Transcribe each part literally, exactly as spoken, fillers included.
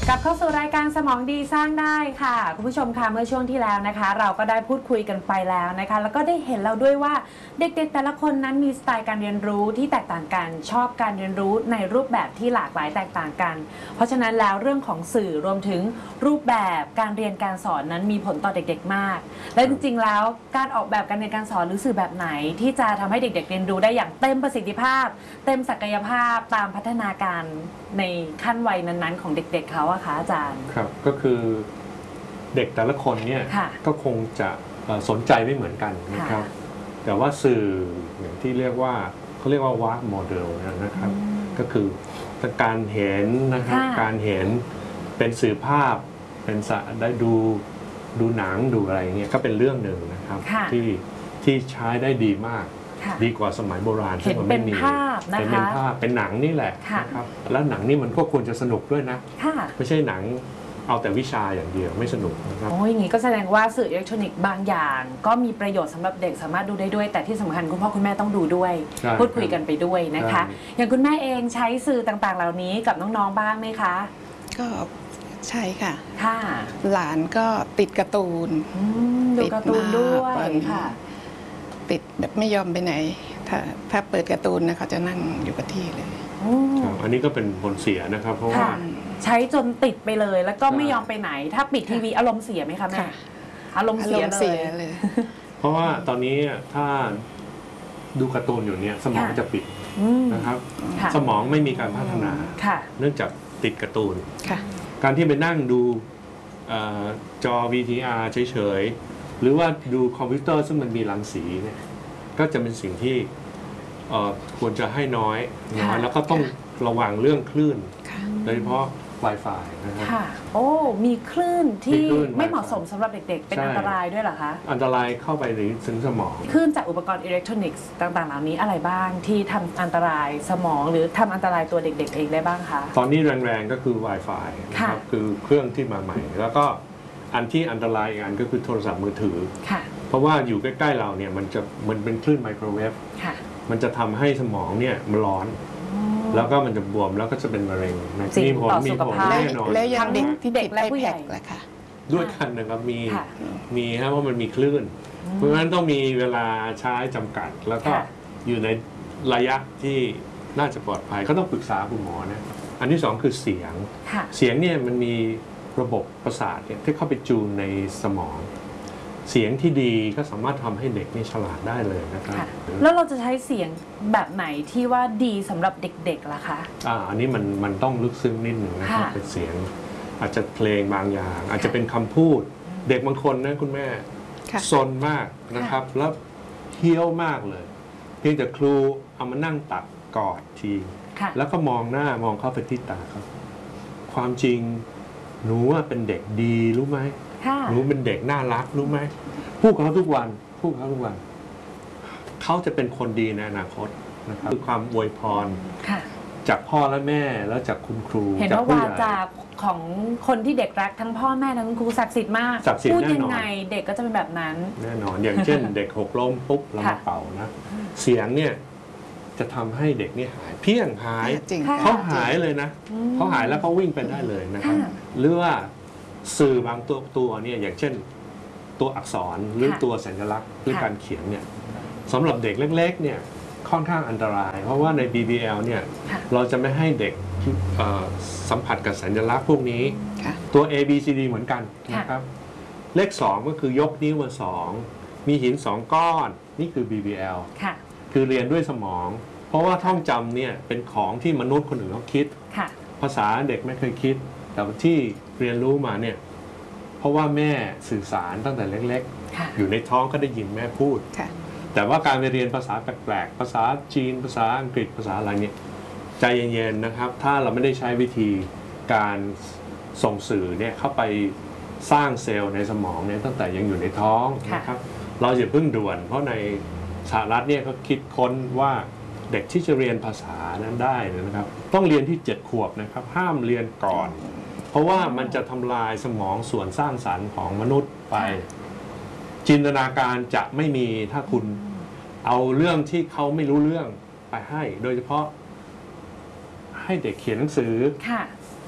กลับเข้าสู่รายการสมองดีสร้างได้ค่ะคุณผู้ชมคะเมื่อช่วงที่แล้วนะคะ เราก็ได้พูดคุยกันไปแล้วนะคะแล้วก็ได้เห็นเราด้วยว่าเด็กๆแต่ละคนนั้นมีสไตล์การเรียนรู้ที่แตกต่างกันชอบการเรียนรู้ในรูปแบบที่หลากหลายแตกต่างกันเพราะฉะนั้นแล้วเรื่องของสื่อรวมถึงรูปแบบการเรียนการสอนนั้นมีผลต่อเด็กๆมากและจริงๆแล้วการออกแบบการเรียนการสอนหรือสื่อแบบไหนที่จะทำให้เด็กๆเรียนรู้ได้อย่างเต็มประสิทธิภาพเต็มศักยภาพตามพัฒนาการในขั้นวัยนั้นๆของเด็กๆเขาอะคะอาจารย์ครับก็คือเด็กแต่ละคนเนี่ยก็คงจะสนใจไม่เหมือนกันนะครับแต่ว่าสื่ออย่างที่เรียกว่าเขาเรียกว่าวาร์กโมเดลนะครับก็คือการเห็นนะครับการเห็นเป็นสื่อภาพเป็นได้ดูดูหนังดูอะไรเงี้ยก็เป็นเรื่องหนึ่งนะครับที่ที่ใช้ได้ดีมากดีกว่าสมัยโบราณที่มันไม่มีเป็นเป็นภาพเป็นหนังนี่แหละนะครับแล้วหนังนี่มันก็ควรจะสนุกด้วยนะไม่ใช่หนังเอาแต่วิชาอย่างเดียวไม่สนุกนะครับโอ้ยอย่างนี้ก็แสดงว่าสื่ออิเล็กทรอนิกส์บางอย่างก็มีประโยชน์สำหรับเด็กสามารถดูได้ด้วยแต่ที่สำคัญคุณพ่อคุณแม่ต้องดูด้วยพูดคุยกันไปด้วยนะคะอย่างคุณแม่เองใช้สื่อต่างๆเหล่านี้กับน้องๆบ้างไหมคะก็ใช่ค่ะค่ะหลานก็ติดการ์ตูนดูการ์ตูนด้วยค่ะติดแบบไม่ยอมไปไหนถ้าถ้าเปิดการ์ตูนนะเขาจะนั่งอยู่กับที่เลยอันนี้ก็เป็นผลเสียนะครับเพราะว่าใช้จนติดไปเลยแล้วก็ไม่ยอมไปไหนถ้าปิดทีวีอารมณ์เสียไหมคะแม่อารมณ์เสียเลยเพราะว่าตอนนี้ถ้าดูการ์ตูนอยู่เนี่ยสมองจะปิดนะครับสมองไม่มีการพัฒนาเนื่องจากติดการ์ตูนการที่ไปนั่งดูจอ วี ที อาร์ เฉยๆหรือว่าดูคอมพิวเตอร์ซึ่งมันมีรังสีเนี่ยก็จะเป็นสิ่งที่ควรจะให้น้อยน้อยแล้วก็ต้องระวังเรื่องคลื่นโดยเฉพาะ Wi-Fi นะครับค่ะโอ้มีคลื่นที่ไม่เหมาะสมสำหรับเด็กๆเป็นอันตรายด้วยเหรอคะอันตรายเข้าไปถึงสมองคลื่นจากอุปกรณ์อิเล็กทรอนิกส์ต่างๆเหล่านี้อะไรบ้างที่ทำอันตรายสมองหรือทำอันตรายตัวเด็กๆเองได้บ้างคะตอนนี้แรงๆก็คือ Wi-Fi นะครับคือเครื่องที่มาใหม่แล้วก็อันที่อันตรายอีกอันก็คือโทรศัพท์มือถือเพราะว่าอยู่ใกล้ๆเราเนี่ยมันจะมันเป็นคลื่นไมโครเวฟมันจะทำให้สมองเนี่ยมันร้อนแล้วก็มันจะบวมแล้วก็จะเป็นมะเร็งมีผลมีผลแน่นอนแล้วยังเด็กที่เด็กและผู้ใหญ่แหละค่ะด้วยกันนะครับมีมีฮะเพราะมันมีคลื่นเพราะฉะนั้นต้องมีเวลาใช้จำกัดแล้วก็อยู่ในระยะที่น่าจะปลอดภัยก็ต้องปรึกษาคุณหมอนะอันที่สองคือเสียงเสียงเนี่ยมันมีระบบประสาทที่เข้าไปจูนในสมองเสียงที่ดีก็สามารถทำให้เด็กนี่ฉลาดได้เลยนะครับแล้วเราจะใช้เสียงแบบไหนที่ว่าดีสำหรับเด็กๆล่ะคะอ่าอันนี้มันมันต้องลึกซึ้งนิดหนึ่งนะครับเป็นเสียงอาจจะเพลงบางอย่างอาจจะเป็นคำพูดเด็กบางคนนะคุณแม่ซนมากนะครับแล้วเฮี้ยวมากเลยเพียงแต่ครูเอามานั่งตักกอดทีแล้วก็มองหน้ามองเข้าไปที่ตาครับความจริงหนูเป็นเด็กดีรู้ไหมหนูเป็นเด็กน่ารักรู้ไหมพูดเขาทุกวันพูดเขาทุกวันเขาจะเป็นคนดีในอนาคตนะครับคือความอวยพรจากพ่อและแม่แล้วจากคุณครูเห็นว่าวาจาของคนที่เด็กรักทั้งพ่อแม่ทั้งครูศักดิ์สิทธิ์มากพูดยังไงเด็กก็จะเป็นแบบนั้นแน่นอนอย่างเช่นเด็กหกล้มปุ๊บเรามาเป่านะเสียงเนี่ยจะทำให้เด็กนี่หายเพี้ยงหายเขาหายเลยนะเขาหายแล้วเขาวิ่งไปได้เลยนะครับหรือว่าสื่อบางตัวตัวเนี่ยอย่างเช่นตัวอักษรหรือตัวสัญลักษณ์หรือการเขียนเนี่ยสำหรับเด็กเล็กๆเนี่ยค่อนข้างอันตรายเพราะว่าใน บี บี แอล เนี่ยเราจะไม่ให้เด็กสัมผัสกับสัญลักษณ์พวกนี้ตัว A B C D เหมือนกันนะครับเลขสองก็คือยกนิ้วมาสองมีหินสองก้อนนี่คือ บี บี แอล คือเรียนด้วยสมองเพราะว่าท่องจำเนี่ยเป็นของที่มนุษย์คนอื่นเขาคิดภาษาเด็กไม่เคยคิดแต่ที่เรียนรู้มาเนี่ยเพราะว่าแม่สื่อสารตั้งแต่เล็กๆอยู่ในท้องก็ได้ยินแม่พูดแต่ว่าการไปเรียนภาษาแปลกๆภาษาจีนภาษาอังกฤษภาษาอะไรเนี่ยใจเย็นๆนะครับถ้าเราไม่ได้ใช้วิธีการส่งสื่อเนี่ยเข้าไปสร้างเซลล์ในสมองเนี่ยตั้งแต่ยังอยู่ในท้องนะครับเราอย่าเพิ่งด่วนเพราะในสหรัฐเนี่ยเขาคิดค้นว่าเด็กที่จะเรียนภาษานั้นได้นะครับต้องเรียนที่เจ็ดขวบนะครับห้ามเรียนก่อนเพราะว่ามันจะทำลายสมองส่วนสร้างสรรค์ของมนุษย์ไปจินตนาการจะไม่มีถ้าคุณเอาเรื่องที่เขาไม่รู้เรื่องไปให้โดยเฉพาะให้เด็กเขียนหนังสือ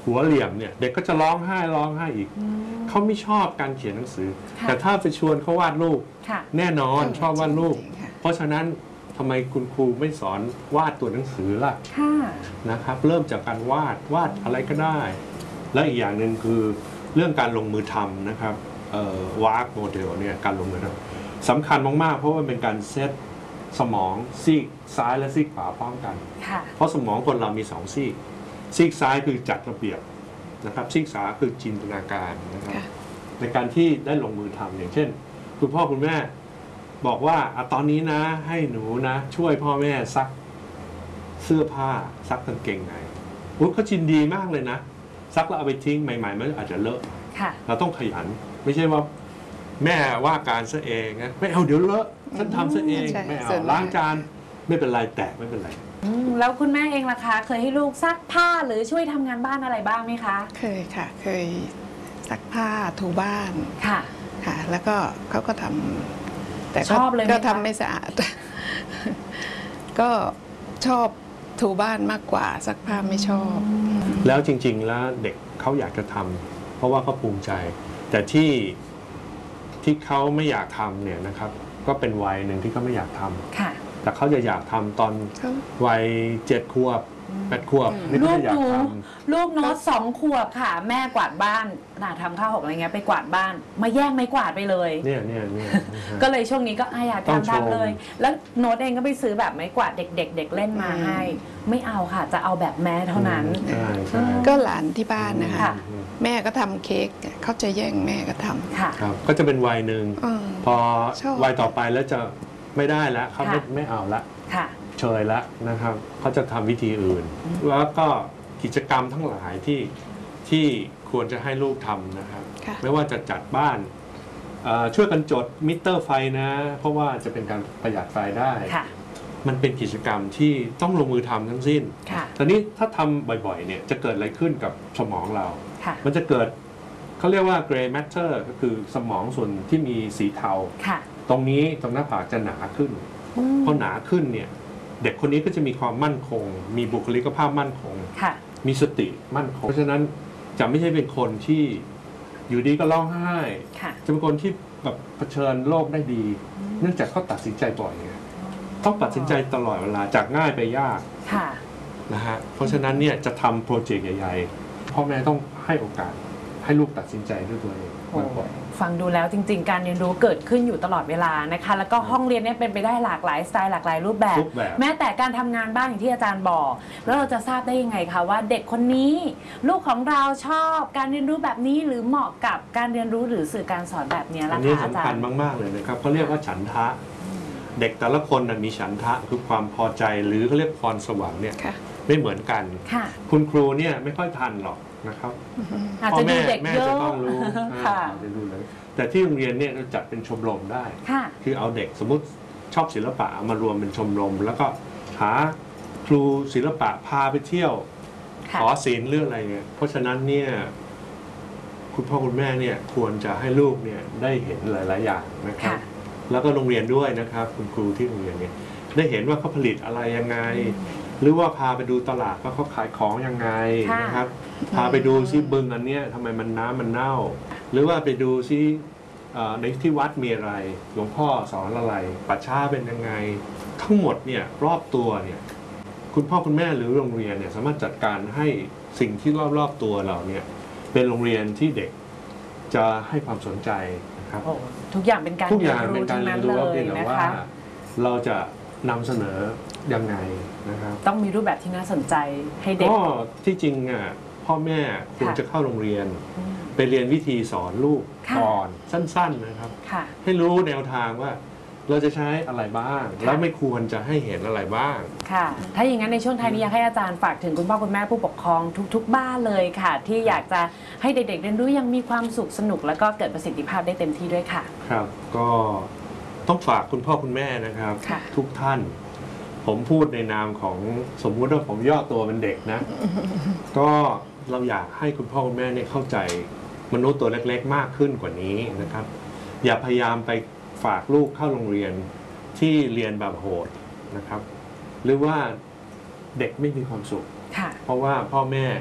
หัวเหลี่ยมเนี่ยเด็กก็จะร้องไห้ร้องไห้อีกเขาไม่ชอบการเขียนหนังสือแต่ถ้าไปชวนเขาวาดรูปแน่นอนชอบวาดรูปเพราะฉะนั้นทำไมคุณครูไม่สอนวาดตัวหนังสือล่ะนะครับเริ่มจากการวาดวาดอะไรก็ได้แล้วอีกอย่างหนึ่งคือเรื่องการลงมือทำนะครับวาร์กโมเดลเนี่ยการลงมือทำสำคัญมากๆเพราะว่าเป็นการเซตสมองซีกซ้ายและซีกขวาพร้อมกันเพราะสมองคนเรามีสองซีกซีกซ้ายคือจัดระเบียบนะครับซีกขวาคือจินตนาการนะครับในการที่ได้ลงมือทำอย่างเช่นคุณพ่อคุณแม่บอกว่าอะตอนนี้นะให้หนูนะช่วยพ่อแม่ซักเสื้อผ้าซักกางเกงในโอ้เขาจินดีมากเลยนะซักแล้วเอาไปทิ้งใหม่ๆมันอาจจะเลอะเราต้องขยันไม่ใช่ว่าแม่ว่าการซะเองนะไม่เอาเดี๋ยวเลอะฉันทำซะเองไม่เอาล้างจานไม่เป็นไรแตกไม่เป็นไรแล้วคุณแม่เองล่ะคะเคยให้ลูกซักผ้าหรือช่วยทำงานบ้านอะไรบ้างไหมคะเคยค่ะเคยซักผ้าถูบ้านค่ะค่ะแล้วก็เขาก็ทำแต่ชอบเลยก็ทำไม่สะอาดก็ชอบถูบ้านมากกว่าซักผ้าไม่ชอบแล้วจริงๆแล้วเด็กเขาอยากจะทำเพราะว่าเขาภูมิใจแต่ที่ที่เขาไม่อยากทำเนี่ยนะครับก็เป็นวัยหนึ่งที่เขาไม่อยากทำแต่เขาจะอยากทำตอนวัยเจ็ดขวบแปดขวบนี่ลูกอยากทำลูกโน้ตสองขวบค่ะแม่กวาดบ้านน่ะทำข้าวหกอะไรเงี้ยไปกวาดบ้านมาแย่งไม้กวาดไปเลยเนี่ยเนี่ยเนี่ยก็เลยช่วงนี้ก็อยากทำทำเลยแล้วโน้ตเองก็ไปซื้อแบบไม้กวาดเด็กๆ เด็กเล่นมาให้ไม่เอาค่ะจะเอาแบบแม่เท่านั้นก็หลานที่บ้านนะคะแม่ก็ทำเค้กเขาจะแย่งแม่ก็ทำค่ะก็จะเป็นวัยหนึ่งพอวัยต่อไปแล้วจะไม่ได้แล้วเขาไม่ไม่เอาละเฉยแล้วนะครับเขาจะทำวิธีอื่นแล้วก็กิจกรรมทั้งหลายที่ที่ควรจะให้ลูกทำนะครับไม่ว่าจะจัดบ้านช่วยกันจดมิเตอร์ไฟนะเพราะว่าจะเป็นการประหยัดไฟได้มันเป็นกิจกรรมที่ต้องลงมือทำทั้งสิ้นตอนนี้ถ้าทำบ่อยๆเนี่ยจะเกิดอะไรขึ้นกับสมองเรามันจะเกิดเขาเรียกว่า gray matter ก็คือสมองส่วนที่มีสีเทาตรงนี้ตรงหน้าผากจะหนาขึ้นพอหนาขึ้นเนี่ยเด็กคนนี้ก็จะมีความมั่นคงมีบุคลิกภาพมั่นคงมีสติมั่นคงเพราะฉะนั้นจะไม่ใช่เป็นคนที่อยู่ดีก็ร้องไห้จะเป็นคนที่แบบเผชิญโลกได้ดีเนื่องจากเขาตัดสินใจบ่อยต้องตัดสินใจตลอดเวลาจากง่ายไปยากนะฮะเพราะฉะนั้นเนี่ยจะทำโปรเจกต์ใหญ่ๆพ่อแม่ต้องให้โอกาสให้ลูกตัดสินใจด้วยตัวเองฟังดูแล้วจริงๆการเรียนรู้เกิดขึ้นอยู่ตลอดเวลานะคะแล้วก็ห้องเรียนเนี่ยเป็นไปได้หลากหลายสไตล์หลากหลายรูปแบบแม้แต่การทำงานบ้านอย่างที่อาจารย์บอกแล้วเราจะทราบได้ยังไงคะว่าเด็กคนนี้ลูกของเราชอบการเรียนรู้แบบนี้หรือเหมาะกับการเรียนรู้หรือสื่อการสอนแบบนี้ล่ะคะอาจารย์อันนี้สำคัญมากๆเลยนะครับเขาเรียกว่าฉันทะเด็กแต่ละคนมีฉันทะคือความพอใจหรือเขาเรียกพรสวรรค์เนี่ยไม่เหมือนกันคุณครูเนี่ยไม่ค่อยทันหรอกนะครับพ่อแม่แม่จะต้องรู้จะรู้เลยแต่ที่โรงเรียนเนี่ยเราจัดเป็นชมรมได้คือเอาเด็กสมมติชอบศิลปะมารวมเป็นชมรมแล้วก็หาครูศิลปะพาไปเที่ยวขอศีลเรื่องอะไรเนี่ยเพราะฉะนั้นเนี่ยคุณพ่อคุณแม่เนี่ยควรจะให้ลูกเนี่ยได้เห็นหลายๆอย่างนะครับแล้วก็โรงเรียนด้วยนะครับคุณครูที่โรงเรียนเนี่ยได้เห็นว่าเขาผลิตอะไรยังไงหรือว่าพาไปดูตลาดว่าเขาขายของยังไงนะครับพาไปดูซิบึงอันเนี้ยทำไมมันน้ำมันเน่าหรือว่าไปดูซิในที่วัดมีอะไรหลวงพ่อสอนอะไรป่าช้าเป็นยังไงทั้งหมดเนี่ยรอบตัวเนี่ยคุณพ่อคุณแม่หรือโรงเรียนเนี่ยสามารถจัดการให้สิ่งที่รอบๆตัวเราเนี่ยเป็นโรงเรียนที่เด็กจะให้ความสนใจนะครับทุกอย่างเป็นการทุกอย่างเป็นการเรียนรู้เลยนะคะเราจะนำเสนอยังไงนะครับต้องมีรูปแบบที่น่าสนใจให้เด็กก็ที่จริงอ่ะพ่อแม่ควรจะเข้าโรงเรียนไปเรียนวิธีสอนลูกก่อนสั้นๆนะครับให้รู้แนวทางว่าเราจะใช้อะไรบ้างแล้วไม่ควรจะให้เห็นอะไรบ้างค่ะถ้าอย่างนั้นในช่วงท้ายนี้อยากให้อาจารย์ฝากถึงคุณพ่อคุณแม่ผู้ปกครองทุกๆบ้านเลยค่ะที่อยากจะให้เด็กๆเรียนรู้ยังมีความสุขสนุกแล้วก็เกิดประสิทธิภาพได้เต็มที่ด้วยค่ะครับก็ต้องฝากคุณพ่อคุณแม่นะครับทุกท่านผมพูดในนามของสมมุติว่าผมย่อตัวเป็นเด็กนะก็เราอยากให้คุณพ่อคุณแม่เนี่ยเข้าใจมนุษย์ตัวเล็กๆมากขึ้นกว่านี้นะครับอย่าพยายามไปฝากลูกเข้าโรงเรียนที่เรียนแบบโหดนะครับหรือว่าเด็กไม่มีความสุขเพราะว่าพ่อแม่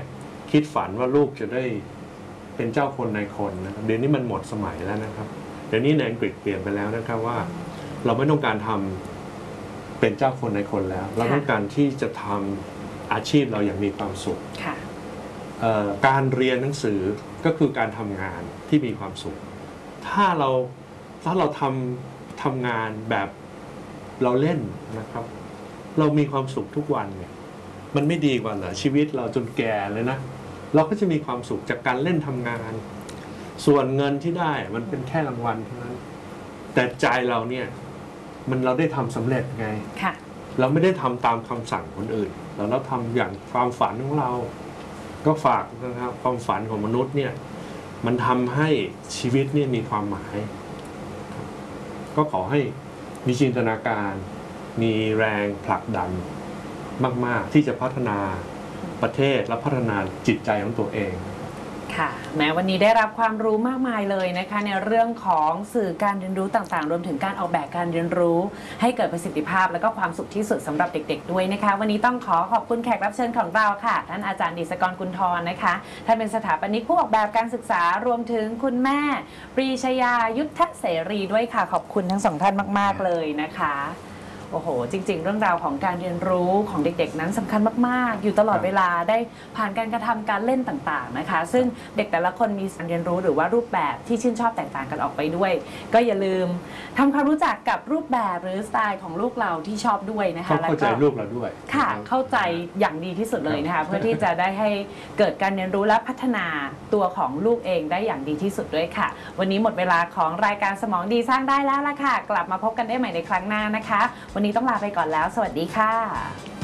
คิดฝันว่าลูกจะได้เป็นเจ้าคนนายคนนะครับเดี๋ยวนี้มันหมดสมัยแล้วนะครับเดี๋ยวนี้ในอังกฤษเปลี่ยนไปแล้วนะครับว่าเราไม่ต้องการทำเป็นเจ้าคนนายคนแล้ว เราต้องการที่จะทำอาชีพเราอย่างมีความสุขการเรียนหนังสือก็คือการทำงานที่มีความสุขถ้าเราถ้าเราทำทำงานแบบเราเล่นนะครับเรามีความสุขทุกวันเนี่ยมันไม่ดีกว่าเหรอชีวิตเราจนแก่เลยนะเราก็จะมีความสุขจากการเล่นทำงานส่วนเงินที่ได้มันเป็นแค่รางวัลเท่านั้นแต่ใจเราเนี่ยมันเราได้ทำสำเร็จไงเราไม่ได้ทำตามคำสั่งคนอื่นเราเราทำอย่างความฝันของเราก็ฝากนะครับความฝันของมนุษย์เนี่ยมันทำให้ชีวิตเนี่ยมีความหมายก็ขอให้มีจินตนาการมีแรงผลักดันมากๆที่จะพัฒนาประเทศและพัฒนาจิตใจของตัวเองค่ะแม้วันนี้ได้รับความรู้มากมายเลยนะคะในเรื่องของสื่อการเรียนรู้ต่างๆรวมถึงการออกแบบการเรียนรู้ให้เกิดประสิทธิภาพและก็ความสุขที่สุดสำหรับเด็กๆด้วยนะคะวันนี้ต้องขอขอบคุณแขกรับเชิญของเราค่ะท่านอาจารย์ดิษกรกุลธรนะคะท่านเป็นสถาปนิกผู้ออกแบบการศึกษารวมถึงคุณแม่ปรีชยายุทธเสรีด้วยค่ะขอบคุณทั้งสองท่านมากๆเลยนะคะโอ้โหจริงๆเรื่องราวของการเรียนรู้ของเด็กๆนั้นสำคัญมากๆอยู่ตลอดเวลาได้ผ่านการกระทำการเล่นต่างๆนะคะซึ่งเด็กแต่ละคนมีการเรียนรู้หรือว่ารูปแบบที่ชื่นชอบแตกต่างกันออกไปด้วยก็อย่าลืมทำความรู้จักกับรูปแบบหรือสไตล์ของลูกเราที่ชอบด้วยนะคะเข้าใจลูกเราด้วยค่ะเข้าใจอย่างดีที่สุดเลยนะคะเพื่อที่จะได้ให้เกิดการเรียนรู้และพัฒนาตัวของลูกเองได้อย่างดีที่สุดด้วยค่ะวันนี้หมดเวลาของรายการสมองดีสร้างได้แล้วล่ะค่ะกลับมาพบกันได้ใหม่ในครั้งหน้านะคะวันนี้ต้องลาไปก่อนแล้วสวัสดีค่ะ